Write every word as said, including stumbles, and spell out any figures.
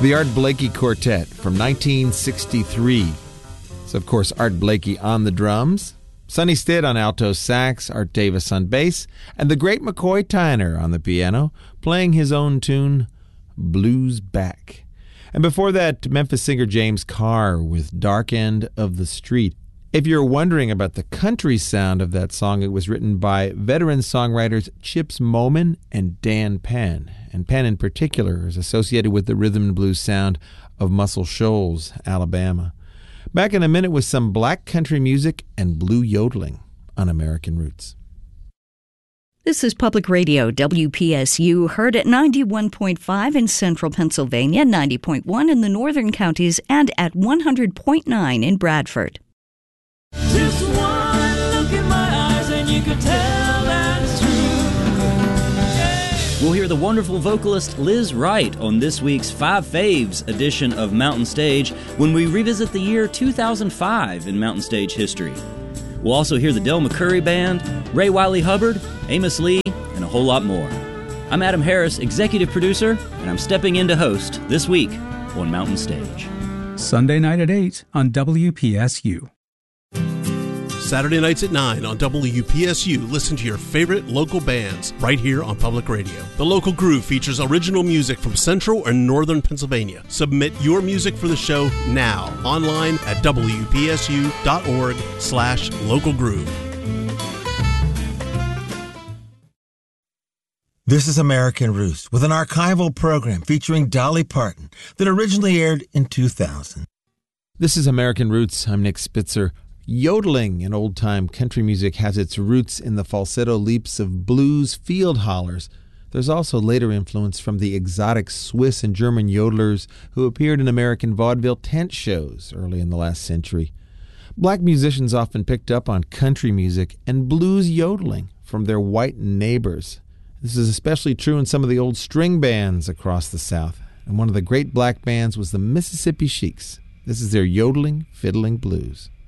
The Art Blakey Quartet from nineteen sixty-three. So, of course, Art Blakey on the drums, Sonny Stitt on alto sax, Art Davis on bass, and the great McCoy Tyner on the piano, playing his own tune, Blues Back. And before that, Memphis singer James Carr with Dark End of the Street. If you're wondering about the country sound of that song, it was written by veteran songwriters Chips Moman and Dan Penn. And Penn in particular is associated with the rhythm and blues sound of Muscle Shoals, Alabama. Back in a minute with some black country music and blue yodeling on American Roots. This is Public Radio, W P S U, heard at ninety-one point five in central Pennsylvania, ninety point one in the northern counties, and at one hundred point nine in Bradford. Just one look in my eyes and you can tell that it's true. Yeah. We'll hear the wonderful vocalist Liz Wright on this week's Five Faves edition of Mountain Stage when we revisit the year two thousand five in Mountain Stage history. We'll also hear the Del McCoury Band, Ray Wiley Hubbard, Amos Lee, and a whole lot more. I'm Adam Harris, executive producer, and I'm stepping in to host this week on Mountain Stage. Sunday night at eight on W P S U. Saturday nights at nine on W P S U, listen to your favorite local bands right here on Public Radio. The Local Groove features original music from central and northern Pennsylvania. Submit your music for the show now online at W P S U dot org slash local groove. This is American Roots with an archival program featuring Dolly Parton that originally aired in two thousand. This is American Roots. I'm Nick Spitzer. Yodeling in old-time country music has its roots in the falsetto leaps of blues field hollers. There's also later influence from the exotic Swiss and German yodelers who appeared in American vaudeville tent shows early in the last century. Black musicians often picked up on country music and blues yodeling from their white neighbors. This is especially true in some of the old string bands across the South. And one of the great black bands was the Mississippi Sheiks. This is their yodeling, fiddling blues.